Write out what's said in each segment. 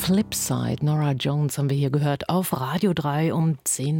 Clipside. Norah Jones haben wir hier gehört auf Radio 3 um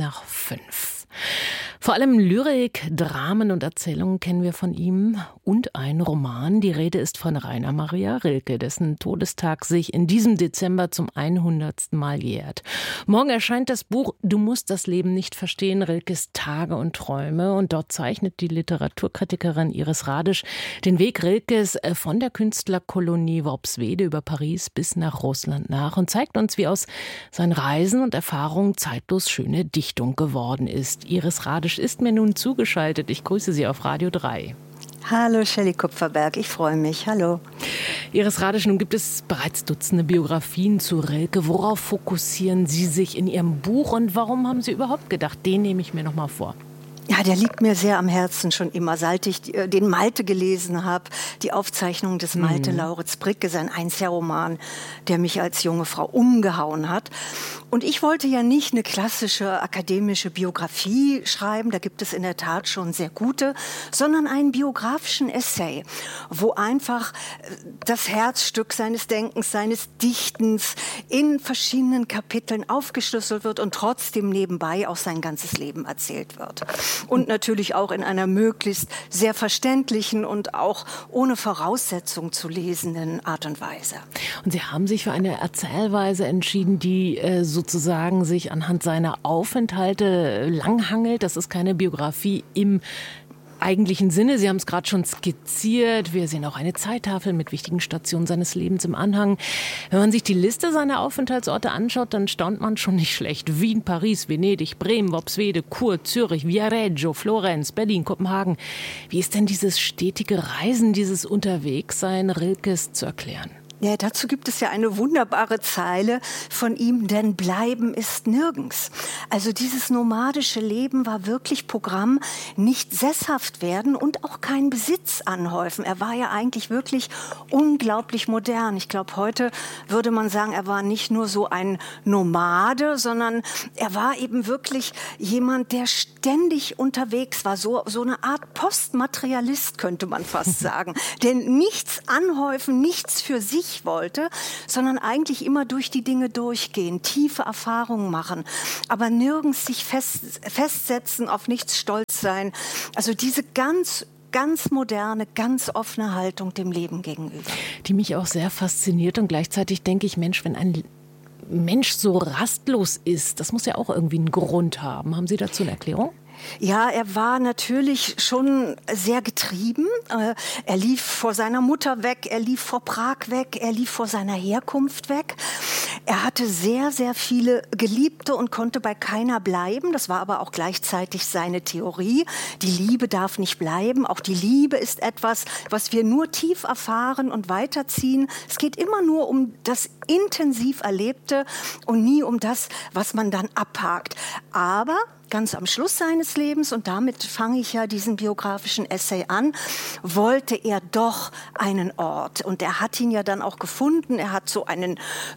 5:10. Vor allem Lyrik, Dramen und Erzählungen kennen wir von ihm und einen Roman. Die Rede ist von Rainer Maria Rilke, dessen Todestag sich in diesem Dezember zum 100. Mal jährt. Morgen erscheint das Buch Du musst das Leben nicht verstehen, Rilkes Tage und Träume. Und dort zeichnet die Literaturkritikerin Iris Radisch den Weg Rilkes von der Künstlerkolonie Worpswede über Paris bis nach Russland nach und zeigt uns, wie aus seinen Reisen und Erfahrungen zeitlos schöne Dichtung geworden ist. Iris Radisch ist mir nun zugeschaltet. Ich grüße Sie auf Radio 3. Hallo Shelley Kupferberg, ich freue mich. Hallo. Iris Radisch, nun gibt es bereits Dutzende Biografien zu Rilke. Worauf fokussieren Sie sich in Ihrem Buch und warum haben Sie überhaupt gedacht, den nehme ich mir noch mal vor? Ja, der liegt mir sehr am Herzen schon immer, seit ich den Malte gelesen habe. Die Aufzeichnung des Malte Lauritz Bricke, sein einziger Roman, der mich als junge Frau umgehauen hat. Und ich wollte ja nicht eine klassische akademische Biografie schreiben, da gibt es in der Tat schon sehr gute, sondern einen biografischen Essay, wo einfach das Herzstück seines Denkens, seines Dichtens in verschiedenen Kapiteln aufgeschlüsselt wird und trotzdem nebenbei auch sein ganzes Leben erzählt wird. Und natürlich auch in einer möglichst sehr verständlichen und auch ohne Voraussetzung zu lesenden Art und Weise. Und Sie haben sich für eine Erzählweise entschieden, die sozusagen sich anhand seiner Aufenthalte langhangelt. Das ist keine Biografie im eigentlichen Sinne. Sie haben es gerade schon skizziert. Wir sehen auch eine Zeittafel mit wichtigen Stationen seines Lebens im Anhang. Wenn man sich die Liste seiner Aufenthaltsorte anschaut, dann staunt man schon nicht schlecht. Wien, Paris, Venedig, Bremen, Worpswede, Chur, Zürich, Viareggio, Florenz, Berlin, Kopenhagen. Wie ist denn dieses stetige Reisen, dieses Unterwegssein Rilkes zu erklären? Ja, dazu gibt es ja eine wunderbare Zeile von ihm, denn Bleiben ist nirgends. Also dieses nomadische Leben war wirklich Programm, nicht sesshaft werden und auch keinen Besitz anhäufen. Er war ja eigentlich wirklich unglaublich modern. Ich glaube, heute würde man sagen, er war nicht nur so ein Nomade, sondern er war eben wirklich jemand, der ständig unterwegs war. So eine Art Postmaterialist, könnte man fast sagen. Denn nichts anhäufen, nichts für sich wollte, sondern eigentlich immer durch die Dinge durchgehen, tiefe Erfahrungen machen, aber nirgends sich festsetzen, auf nichts stolz sein. Also diese ganz moderne, ganz offene Haltung dem Leben gegenüber. Die mich auch sehr fasziniert und gleichzeitig denke ich, Mensch, wenn ein Mensch so rastlos ist, das muss ja auch irgendwie einen Grund haben. Haben Sie dazu eine Erklärung? Ja, er war natürlich schon sehr getrieben. Er lief vor seiner Mutter weg, er lief vor Prag weg, er lief vor seiner Herkunft weg. Er hatte sehr, sehr viele Geliebte und konnte bei keiner bleiben. Das war aber auch gleichzeitig seine Theorie. Die Liebe darf nicht bleiben. Auch die Liebe ist etwas, was wir nur tief erfahren und weiterziehen. Es geht immer nur um das intensiv Erlebte und nie um das, was man dann abhakt. Aber ganz am Schluss seines Lebens, und damit fange ich ja diesen biografischen Essay an, wollte er doch einen Ort. Und er hat ihn ja dann auch gefunden. Er hat so einen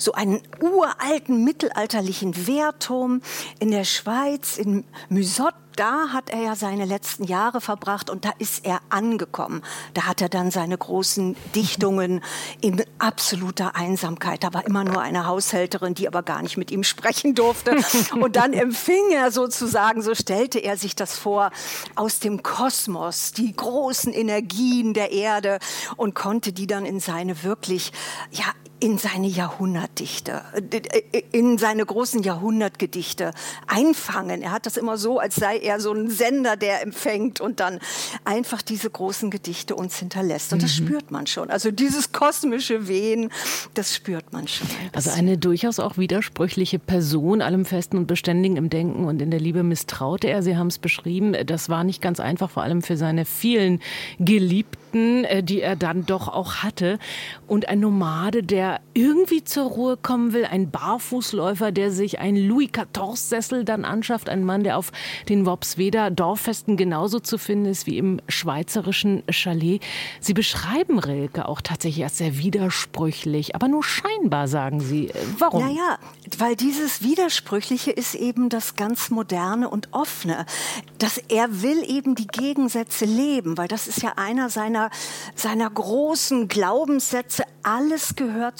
uralten mittelalterlichen Wehrturm in der Schweiz, in Musotte. Da hat er ja seine letzten Jahre verbracht und da ist er angekommen. Da hat er dann seine großen Dichtungen in absoluter Einsamkeit. Da war immer nur eine Haushälterin, die aber gar nicht mit ihm sprechen durfte. Und dann empfing er sozusagen, so stellte er sich das vor, aus dem Kosmos, die großen Energien der Erde und konnte die dann in seine wirklich, ja, in seine Jahrhundertdichte, in seine großen Jahrhundertgedichte einfangen. Er hat das immer so, als sei er so ein Sender, der empfängt und dann einfach diese großen Gedichte uns hinterlässt. Und das spürt man schon. Also dieses kosmische Wehen, das spürt man schon. Also eine durchaus auch widersprüchliche Person, allem Festen und Beständigen im Denken und in der Liebe misstraute er. Sie haben es beschrieben, das war nicht ganz einfach, vor allem für seine vielen Geliebten, die er dann doch auch hatte. Und ein Nomade, der irgendwie zur Ruhe kommen will, ein Barfußläufer, der sich einen Louis-XIV-Sessel dann anschafft, ein Mann, der auf den Worpsweder Dorffesten genauso zu finden ist wie im schweizerischen Chalet. Sie beschreiben Rilke auch tatsächlich als sehr widersprüchlich, aber nur scheinbar, sagen Sie. Warum? Ja, weil dieses Widersprüchliche ist eben das ganz Moderne und Offene. Dass er will eben die Gegensätze leben, weil das ist ja einer seiner großen Glaubenssätze. Alles gehört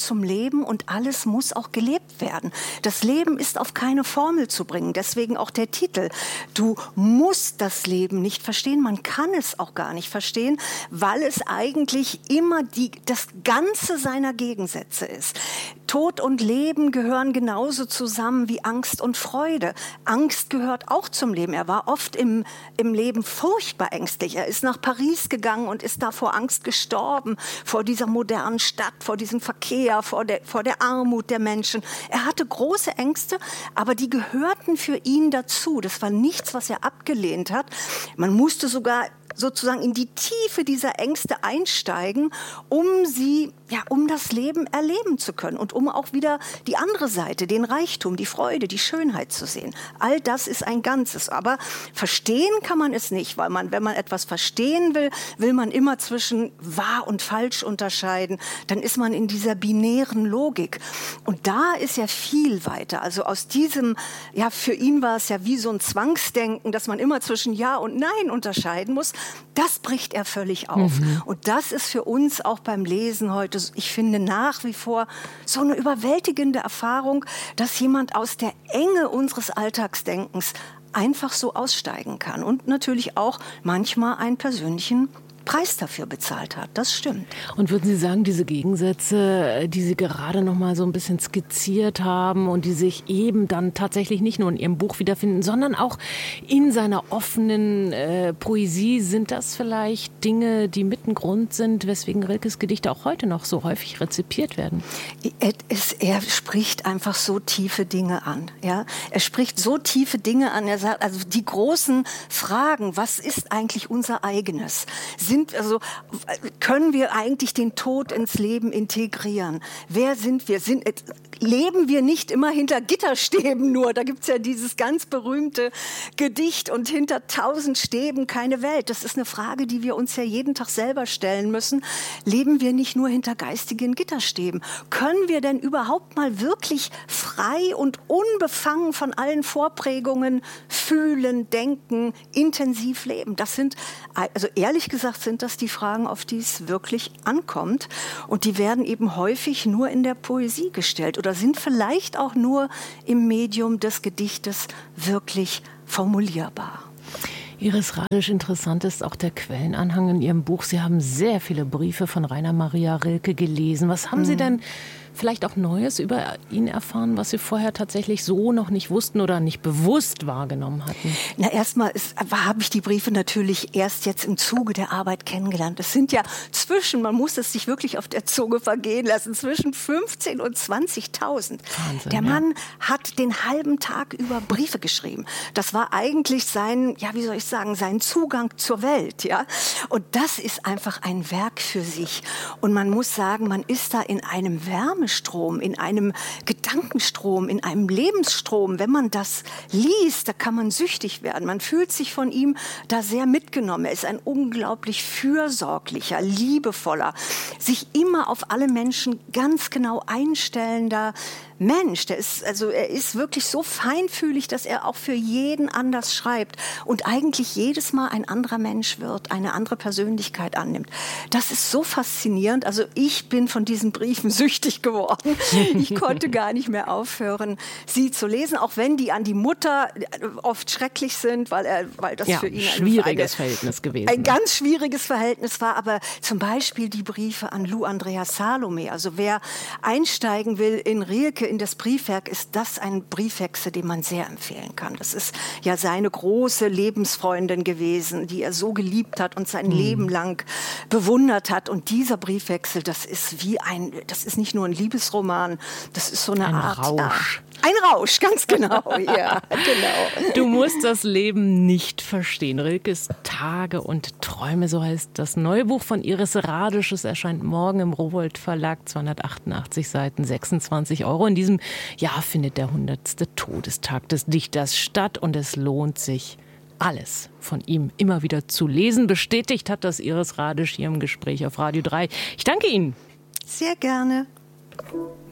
zum Leben und alles muss auch gelebt werden. Das Leben ist auf keine Formel zu bringen. Deswegen auch der Titel. Du musst das Leben nicht verstehen. Man kann es auch gar nicht verstehen, weil es eigentlich immer das Ganze seiner Gegensätze ist. Tod und Leben gehören genauso zusammen wie Angst und Freude. Angst gehört auch zum Leben. Er war oft im Leben furchtbar ängstlich. Er ist nach Paris gegangen und ist da vor Angst gestorben, vor dieser modernen Stadt, vor diesem Verkehr, vor der Armut der Menschen. Er hatte große Ängste, aber die gehörten für ihn dazu. Das war nichts, was er abgelehnt hat. Man musste sogar sozusagen in die Tiefe dieser Ängste einsteigen, um das Leben erleben zu können und um auch wieder die andere Seite, den Reichtum, die Freude, die Schönheit zu sehen. All das ist ein Ganzes. Aber verstehen kann man es nicht, weil wenn man etwas verstehen will, will man immer zwischen wahr und falsch unterscheiden. Dann ist man in dieser binären Logik. Und da ist ja viel weiter. Also aus diesem, für ihn war es ja wie so ein Zwangsdenken, dass man immer zwischen Ja und Nein unterscheiden muss. Das bricht er völlig auf. Und das ist für uns auch beim Lesen heute, ich finde nach wie vor so eine überwältigende Erfahrung, dass jemand aus der Enge unseres Alltagsdenkens einfach so aussteigen kann und natürlich auch manchmal einen persönlichen Preis dafür bezahlt hat. Das stimmt. Und würden Sie sagen, diese Gegensätze, die Sie gerade noch mal so ein bisschen skizziert haben und die sich eben dann tatsächlich nicht nur in Ihrem Buch wiederfinden, sondern auch in seiner offenen Poesie, sind das vielleicht Dinge, die mit ein Grund sind, weswegen Rilkes Gedichte auch heute noch so häufig rezipiert werden? Er spricht einfach so tiefe Dinge an. Ja? Er spricht so tiefe Dinge an. Er sagt, also die großen Fragen, was ist eigentlich unser Eigenes? Können wir eigentlich den Tod ins Leben integrieren? Wer sind wir? Leben wir nicht immer hinter Gitterstäben nur? Da gibt's ja dieses ganz berühmte Gedicht und hinter 1000 Stäben keine Welt. Das ist eine Frage, die wir uns ja jeden Tag selber stellen müssen. Leben wir nicht nur hinter geistigen Gitterstäben? Können wir denn überhaupt mal wirklich frei und unbefangen von allen Vorprägungen fühlen, denken, intensiv leben? Das sind, also ehrlich gesagt, sind das die Fragen, auf die es wirklich ankommt. Und die werden eben häufig nur in der Poesie gestellt oder sind vielleicht auch nur im Medium des Gedichtes wirklich formulierbar. Iris Radisch, interessant ist auch der Quellenanhang in Ihrem Buch. Sie haben sehr viele Briefe von Rainer Maria Rilke gelesen. Was haben Sie denn vielleicht auch Neues über ihn erfahren, was Sie vorher tatsächlich so noch nicht wussten oder nicht bewusst wahrgenommen hatten? Na, erstmal habe ich die Briefe natürlich erst jetzt im Zuge der Arbeit kennengelernt. Es sind ja man muss es sich wirklich auf der Zunge vergehen lassen, zwischen 15.000 und 20.000. Der Mann hat den halben Tag über Briefe geschrieben. Das war eigentlich sein Zugang zur Welt. Ja? Und das ist einfach ein Werk für sich. Und man muss sagen, man ist da in einem Wärmestrom, in einem Gedankenstrom, in einem Lebensstrom. Wenn man das liest, da kann man süchtig werden. Man fühlt sich von ihm da sehr mitgenommen. Er ist ein unglaublich fürsorglicher, liebevoller, sich immer auf alle Menschen ganz genau einstellender Mensch. Er ist wirklich so feinfühlig, dass er auch für jeden anders schreibt und eigentlich jedes Mal ein anderer Mensch wird, eine andere Persönlichkeit annimmt. Das ist so faszinierend. Also ich bin von diesen Briefen süchtig geworden. Ich konnte gar nicht mehr aufhören, sie zu lesen, auch wenn die an die Mutter oft schrecklich sind, weil das für ihn ein ganz schwieriges Verhältnis war. Aber zum Beispiel die Briefe an Lou Andreas Salome. Also wer einsteigen will in Rilke, in das Briefwerk, ist das ein Briefwechsel, den man sehr empfehlen kann. Das ist ja seine große Lebensfreundin gewesen, die er so geliebt hat und sein Leben lang bewundert hat. Und dieser Briefwechsel, das ist nicht nur ein Liebesroman, das ist so eine Art Rausch. Ein Rausch, ganz genau. Ja, genau. Du musst das Leben nicht verstehen. Rilkes Tage und Träume, so heißt das neue Buch von Iris Radisch. Es erscheint morgen im Rowohlt Verlag, 288 Seiten, 26 €. In diesem Jahr findet der 100. Todestag des Dichters statt und es lohnt sich, alles von ihm immer wieder zu lesen. Bestätigt hat das Iris Radisch hier im Gespräch auf Radio 3. Ich danke Ihnen. Sehr gerne.